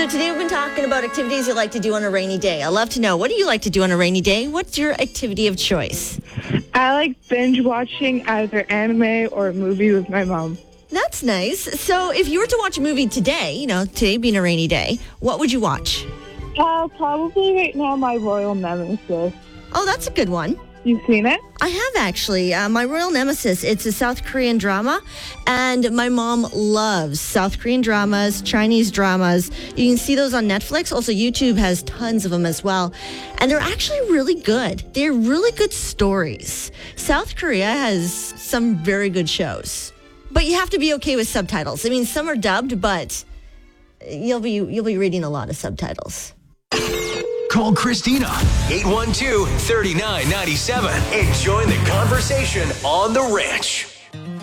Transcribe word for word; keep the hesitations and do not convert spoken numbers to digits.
So today we've been talking about activities you like to do on a rainy day. I love to know, what do you like to do on a rainy day? What's your activity of choice? I like binge watching either anime or a movie with my mom. That's nice. So if you were to watch a movie today, you know, today being a rainy day, what would you watch? Uh, probably right now, My Royal Nemesis. Oh, that's a good one. You've seen it? I have actually. Uh, My Royal Nemesis, it's a South Korean drama, and my mom loves South Korean dramas, Chinese dramas. You can see those on Netflix. Also, YouTube has tons of them as well, and they're actually really good. They're really good stories. South Korea has some very good shows, but you have to be okay with subtitles. I mean, some are dubbed, but you'll be you'll be reading a lot of subtitles. Call Christina, eight one two, three nine nine seven, and join the conversation on The Ranch.